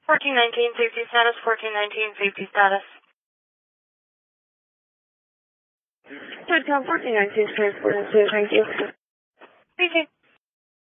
1419 safety status, 1419 safety status. Headcom 1419 transport into, thank you. Speaking.